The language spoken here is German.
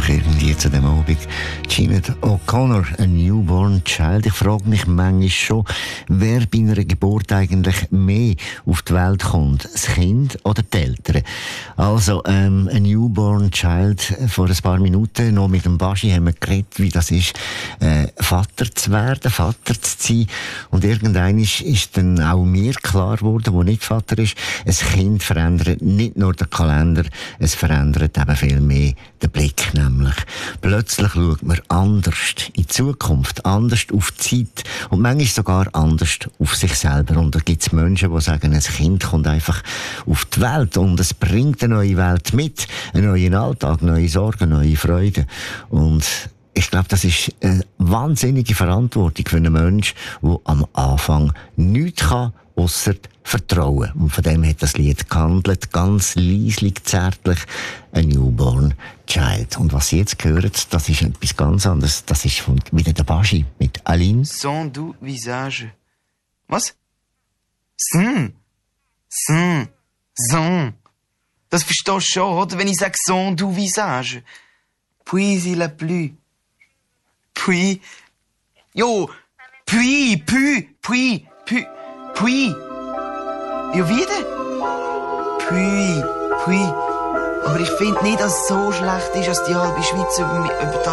irgendwie zu dem Abend. Sinead O'Connor, A Newborn Child. Ich frage mich manchmal schon, wer bei einer Geburt eigentlich mehr auf die Welt kommt. Das Kind oder die Eltern? Also, A Newborn Child, vor ein paar Minuten noch mit dem Baschi haben wir geredet, wie das ist, Vater zu werden, Vater zu sein. Und irgendwann ist dann auch mir klar geworden, wo nicht Vater ist, ein Kind verändert nicht nur den Kalender, es verändert eben viel mehr den Blick, nämlich. Plötzlich schaut man anders in die Zukunft, anders auf die Zeit und manchmal sogar anders auf sich selber. Und da gibt es Menschen, die sagen, ein Kind kommt einfach auf die Welt und es bringt eine neue Welt mit, einen neuen Alltag, neue Sorgen, neue Freuden. Und ich glaube, das ist eine wahnsinnige Verantwortung für einen Menschen, der am Anfang nichts kann, ausser Vertrauen. Und von dem hat das Lied gehandelt, ganz leislich, zärtlich, A Newborn Child. Und was Sie jetzt hören, das ist etwas ganz anderes. Das ist wieder der Baschi mit Aline. Sans doux visage. Was? Sans. Das verstehst du schon, oder? Wenn ich sage sans doux visage. Puis il a plu. Puis. Jo. Puis. Ja, wieder? Puis. Aber ich finde nicht, dass es so schlecht ist, dass die halbe Schweiz über